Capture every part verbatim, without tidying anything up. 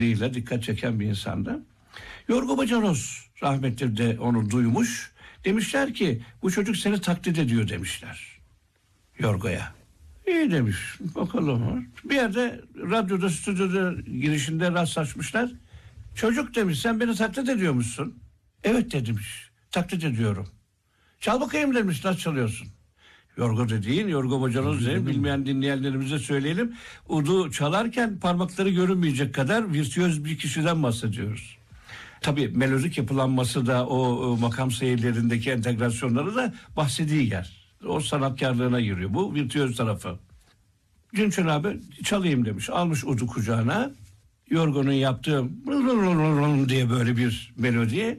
ile dikkat çeken bir insandı. Yorgo Bacanos rahmetli de onu duymuş. Demişler ki bu çocuk seni taklit ediyor demişler Yorgo'ya. İyi demiş bakalım. Bir yerde radyoda stüdyoda girişinde rastlaşmışlar. Çocuk demiş sen beni taklit ediyormuşsun. Evet demiş taklit ediyorum. Çal bakayım demiş nasıl çalıyorsun. Yorgo dediğin Yorgo Bacanos dediğin bilmeyen dinleyenlerimize söyleyelim. Udu çalarken parmakları görünmeyecek kadar virtüöz bir kişiden bahsediyoruz. Tabii melodik yapılanması da o, o makam seyirlerindeki entegrasyonları da bahsettiği yer. O sanatkarlığına giriyor. Bu virtüöz tarafı. Cünçün abi çalayım demiş. Almış udu kucağına. Yorgo'nun yaptığı diye böyle bir melodi.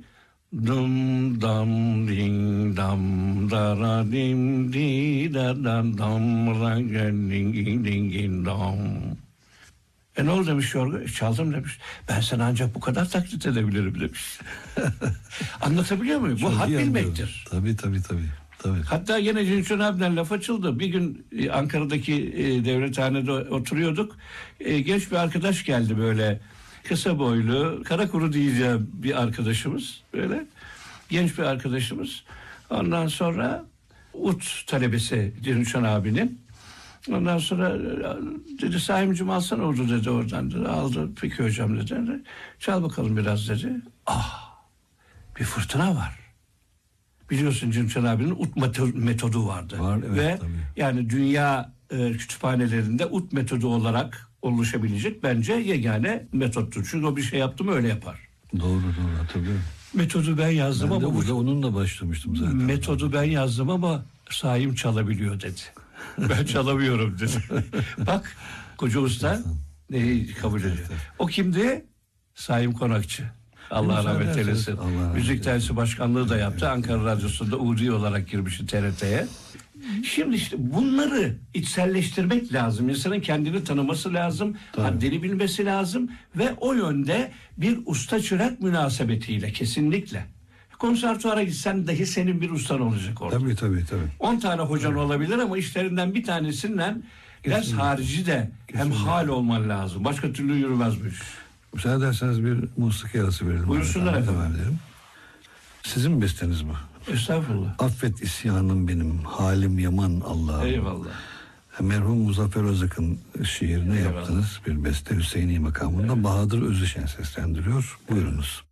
Dum dam ding dam dara dim di da dam dam ra ding ding ding dam. E ne oldu demiş Yorgo? E, çaldım demiş. Ben sana ancak bu kadar taklit edebilirim demiş. Anlatabiliyor muyum? Bu had bilmektir. Tabii tabii tabii. Tabii. Hatta yine Cünçün abiden laf açıldı. Bir gün e, Ankara'daki e, devlethanede oturuyorduk. E, genç bir arkadaş geldi böyle. Kısa boylu, kara kuru diyeceğim bir arkadaşımız. Böyle genç bir arkadaşımız. Ondan sonra ut talebesi Cünçün abinin. Ondan sonra dedi Saim'cim alsana oldu dedi oradan dedi. Aldı peki hocam dedi. Çal bakalım biraz dedi. Ah bir fırtına var. Biliyorsun Cünçün abinin ut metodu vardı. Var, evet, ve tabii. yani dünya e, kütüphanelerinde ut metodu olarak oluşabilecek bence yegane metottur. Çünkü o bir şey yaptı mı öyle yapar. Doğru doğru hatırlıyorum. Metodu ben yazdım Ben de ama burada bu onunla başlamıştım zaten. metodu ben yazdım ama Saim çalabiliyor dedi. Ben çalamıyorum dedi. Bak koca usta neyi kabul ediyor. O kimdi? Saim Konakçı. Allah rahmet eylesin. Müzik Dersi Başkanlığı da yaptı. Ankara Radyosu'nda Udi olarak girmişti T R T'ye. Şimdi işte bunları içselleştirmek lazım. İnsanın kendini tanıması lazım. Haddini bilmesi lazım. Ve o yönde bir usta çırak münasebetiyle kesinlikle. Konservatuara gitsen dahi senin bir ustan olacak orada. Tabii tabii tabii. on tane hocan evet. olabilir ama işlerinden bir tanesinden ders harici de kesinlikle. Hem hal olman lazım. Başka türlü yürümez bu iş. Müsaade ederseniz bir musiki arası verelim. Buyursunlar efendim. Sizin besteniz bu. Estağfurullah. Affet isyanım benim, halim yaman Allah'ım. Eyvallah. Merhum Muzaffer Özak'ın şiirine Eyvallah. Yaptığınız bir beste Hüseyini makamında Bahadır Özüşen seslendiriyor. Buyurunuz.